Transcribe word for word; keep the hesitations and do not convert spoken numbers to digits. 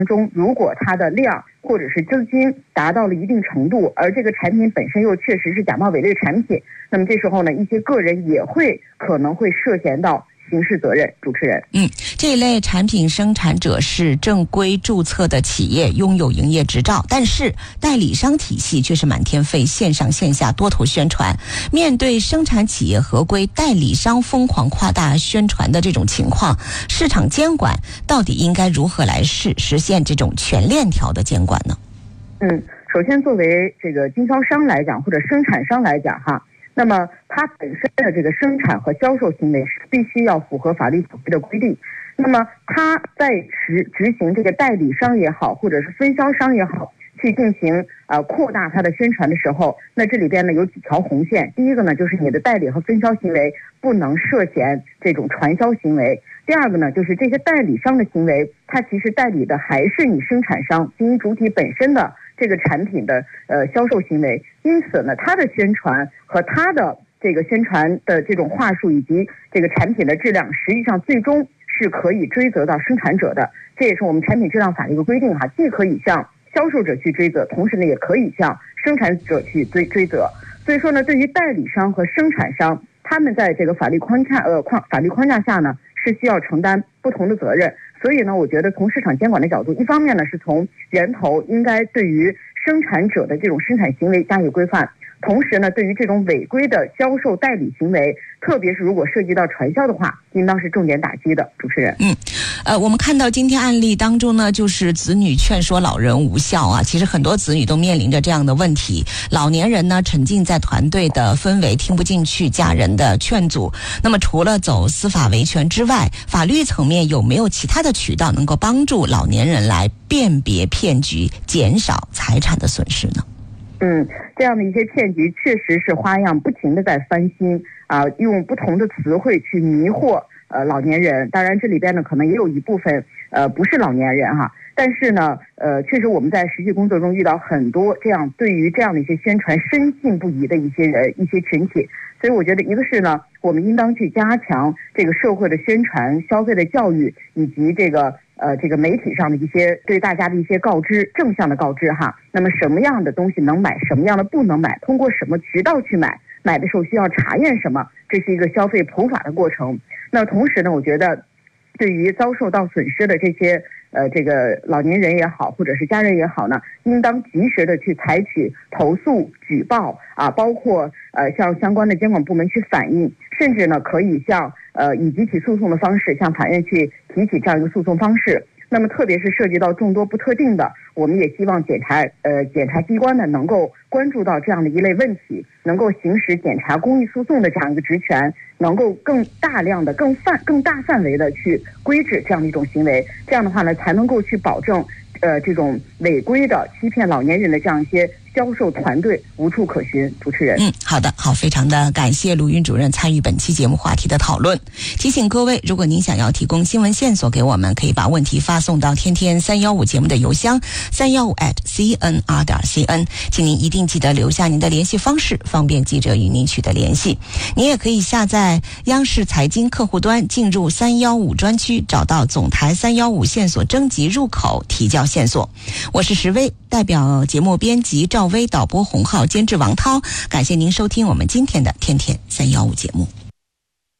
中，如果它的量或者是资金达到了一定程度，而这个产品本身又确实是假冒伪劣产品，那么这时候呢，一些个人也会可能会涉嫌到刑事责任。主持人， 嗯，这一类产品生产者是正规注册的企业，拥有营业执照，但是代理商体系却是满天飞，线上线下多头宣传。面对生产企业合规，代理商疯狂夸大宣传的这种情况，市场监管到底应该如何来实实现这种全链条的监管呢？ 嗯，首先作为这个经销商来讲，或者生产商来讲哈，那么它本身的这个生产和销售行为是必须要符合法律法规的规定。那么它在执执行这个代理商也好，或者是分销商也好，去进行呃扩大它的宣传的时候，那这里边呢有几条红线。第一个呢，就是你的代理和分销行为不能涉嫌这种传销行为。第二个呢，就是这些代理商的行为，它其实代理的还是你生产商经营主体本身的这个产品的呃销售行为，因此呢，它的宣传和它的这个宣传的这种话术以及这个产品的质量，实际上最终是可以追责到生产者的。这也是我们产品质量法的一个规定哈，既可以向销售者去追责，同时呢，也可以向生产者去追追责。所以说呢，对于代理商和生产商，他们在这个法律框架呃框法律框架下呢，是需要承担不同的责任。所以呢，我觉得从市场监管的角度，一方面呢是从源头应该对于生产者的这种生产行为加以规范，同时呢，对于这种违规的销售代理行为，特别是如果涉及到传销的话，应当是重点打击的。主持人， 嗯，呃，我们看到今天案例当中呢，就是子女劝说老人无效啊。其实很多子女都面临着这样的问题，老年人呢沉浸在团队的氛围，听不进去家人的劝阻。那么除了走司法维权之外，法律层面有没有其他的渠道能够帮助老年人来辨别骗局，减少财产的损失呢？ 嗯，这样的一些骗局确实是花样不停的在翻新啊，用不同的词汇去迷惑呃老年人。当然这里边呢可能也有一部分呃不是老年人哈，但是呢呃确实我们在实际工作中遇到很多这样对于这样的一些宣传深信不疑的一些人一些群体。所以我觉得一个是呢，我们应当去加强这个社会的宣传、消费的教育，以及这个呃这个媒体上的一些对大家的一些告知，正向的告知哈。那么什么样的东西能买，什么样的不能买，通过什么渠道去买，买的时候需要查验什么，这是一个消费普法的过程。那同时呢，我觉得对于遭受到损失的这些呃这个老年人也好，或者是家人也好呢，应当及时的去采取投诉举报啊，包括呃向相关的监管部门去反映，甚至呢可以向呃以集体诉讼的方式向法院去提起这样一个诉讼方式。那么特别是涉及到众多不特定的，我们也希望检察呃检察机关呢能够关注到这样的一类问题，能够行使检察公益诉讼的这样一个职权，能够更大量的、更范、更大范围的去规制这样的一种行为。这样的话呢，才能够去保证呃这种违规的欺骗老年人的这样一些销售团队无处可寻。主持人， 嗯，好的，好，非常的感谢卢云主任参与本期节目话题的讨论。提醒各位，如果您想要提供新闻线索给我们，可以把问题发送到天天三幺五节目的邮箱三幺五 at c n r 点 c n， 请您一定记得留下您的联系方式，方便记者与您取得联系。您也可以下载央视财经客户端，进入三幺五专区，找到总台三幺五线索征集入口，提交线索。我是石薇，代表节目编辑赵薇，导播洪浩，监制王涛，感谢您收听我们今天的天天三幺五节目。